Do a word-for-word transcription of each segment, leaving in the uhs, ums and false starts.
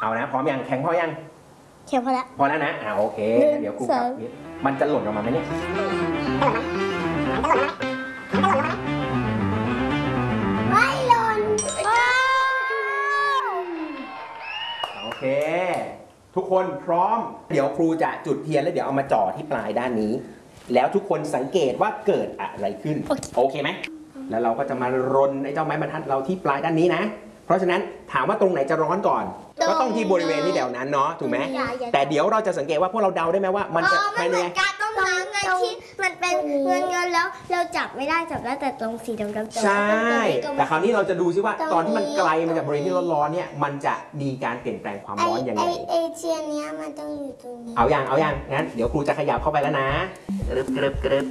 เอานะพร้อมยังแข็งพอยังแข็งพอแล้วพอแล้วนะอ่าโอเคเดี๋ยวครูกลับมันจะหล่นออกมาไหมเนี่ยไม่หล่นโอเคทุกคนพร้อมเดี๋ยวครูจะจุดเทียนแล้วเดี๋ยวเอามาจ่อที่ปลายด้านนี้แล้วทุกคนสังเกตว่าเกิดอะไรขึ้นโอเคไหมแล้วเราก็จะมารนไอ้เจ้าไม้บรรทัดเราที่ปลายด้านนี้นะเพราะฉะนั้นถามว่าตรงไหนจะร้อนก่อนก็ต้องที่บริเวณที่เดียวนั้นเนาะถูกไหมแต่เดี๋ยวเราจะสังเกตว่าพวกเราเดาได้ไหมว่ามันจะภายในการต้มน้ำไงที่มันเป็นเงินเงินแล้วเราจับไม่ได้จับได้แต่ตรงสีดำๆใช่แต่คราวนี้เราจะดูซิว่าตอนที่มันไกลมาจากบริเวณที่ร้อนๆเนี่ยมันจะมีการเปลี่ยนแปลงความร้อนยังไงไอเทียนเนี้ยมันต้องอยู่ตรงนี้เอาอย่างเอาอย่างงั้นเดี๋ยวครูจะขยับเข้าไปแล้วนะกรึบกรึบกรึบ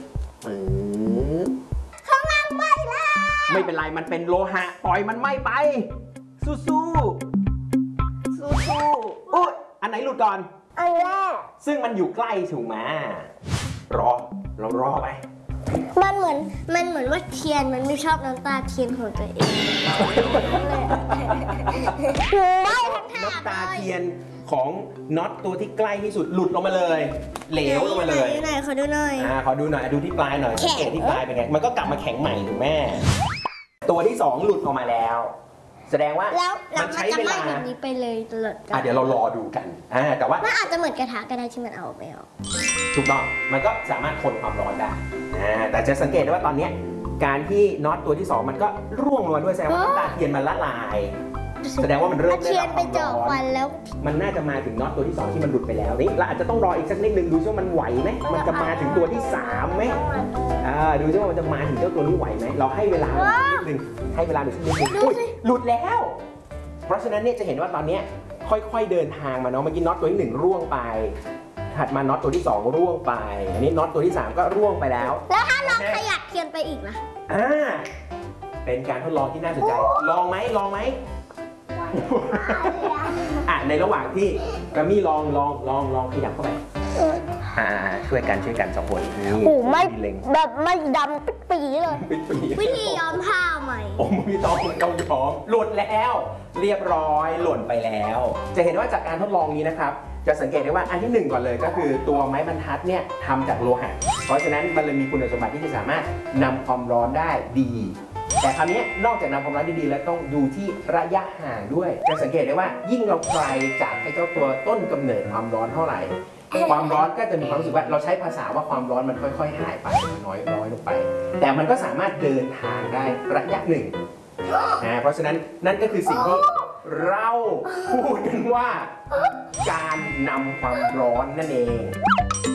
ข้างล่างไม่ละไม่เป็นไรมันเป็นโลหะปล่อยมันไหม้ไปสู้สู้สู้สู้อุ๊ยอันไหนหลุดก่อนอันแรกซึ่งมันอยู่ใกล้ถูกไหมรอเรารอไปมันเหมือนมันเหมือนว่าเทียนมันไม่ชอบน้ำตาเทียนของตัวเองไม่ทั้งหาน้ำตาเทียนของน็อตตัวที่ใกล้ที่สุดหลุดลงมาเลยเหลวลงมาเลยไหนขอดูหน่อยอ่าขอดูหน่อยดูที่ปลายหน่อยสังเกตที่ปลายเป็นไงมันก็กลับมาแข็งใหม่ถูกไหมตัวที่สองหลุดออกมาแล้วแสดงว่ามันใช้เวลาแบบนี้ไปเลยตลอดอ่ะเดี๋ยวเรารอดูกันอ่าแต่ว่ามันอาจจะเหมือนกระทะก็ได้ที่มันเอาไปออกถูกต้องมันก็สามารถทนความร้อนได้อ่าแต่จะสังเกตได้ว่าตอนนี้การที่น็อตตัวที่สองมันก็ร่วงลงมาด้วยแสดงว่าน้ำตาเทียนมันละลายแสดงว่ามันเริ่มได้รับความร้อนแล้วมันน่าจะมาถึงน็อตตัวที่สองที่มันหลุดไปแล้วนี่เราอาจจะต้องรออีกสักนิดนึงดูซิว่ามันไหวไหมมันจะมาถึงตัวที่สามไหมอ่าดูซิว่ามันจะมาถึงเจ้าตัวนี้ไหวไหมเราให้เวลานิดนึงให้เวลาอีกสักนิดนึงอุ้ยหลุดแล้วเพราะฉะนั้นเนี่ยจะเห็นว่าตอนนี้ค่อยๆเดินทางมาเนาะเมื่อกี้น็อตตัวที่หนึ่งร่วงไปถัดมาน็อตตัวที่สองร่วงไปอันนี้น็อตตัวที่สามก็ร่วงไปแล้วแล้วถ้าเราขยับเทียนไปอีกล่ะอ่าเป็นการทดลองที่น่าสนใจลองไหมลองไหมอ่ะในระหว่างที่กามี่ลองลองลองลองขยับเข้าไปอ่าช่วยกันช่วยกันสองคนนี่โอ้ไม่แบบไม่ดำปิดปีเลยวิธีย้อมผ้าใหม่โอ้ไม่ต้องต้องย้อมหลุดแล้วเรียบร้อยหล่นไปแล้วจะเห็นว่าจากการทดลองนี้นะครับจะสังเกตได้ว่าอันที่หนึ่งก่อนเลยก็คือตัวไม้บรรทัดเนี่ยทำจากโลหะเพราะฉะนั้นมันเลยมีคุณสมบัติที่จะสามารถนำความร้อนได้ดีแต่คราวนี้นอกจากนำความร้อนดีๆแล้วต้องดูที่ระยะห่างด้วยจะสังเกตได้ว่ายิ่งเราไกลจากไอ้เจ้าตัวต้นกำเนิดความร้อนเท่าไหร่ความร้อนก็จะมีความรู้สึกว่าเราใช้ภาษาว่าความร้อนมันค่อยๆหายไปน้อยน้อยลงไปแต่มันก็สามารถเดินทางได้ระยะหนึ่งนะเพราะฉะนั้นนั่นก็คือสิ่งที่เราพูดกันว่าการนำความร้อนนั่นเอง